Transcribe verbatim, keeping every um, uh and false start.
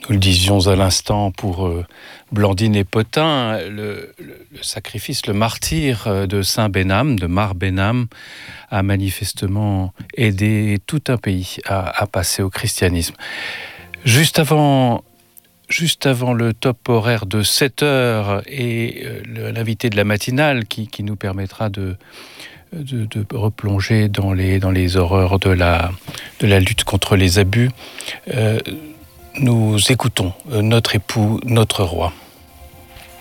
Nous le disions à l'instant pour euh, Blandine et Potin, le, le, le sacrifice, le martyre de Saint Benham, de Mar Benham, a manifestement aidé tout un pays à, à passer au christianisme. Juste avant, juste avant le top horaire de sept heures et euh, l'invité de la matinale qui, qui nous permettra de, de, de replonger dans les, dans les horreurs de la, de la lutte contre les abus, euh, nous écoutons Notre époux, notre roi.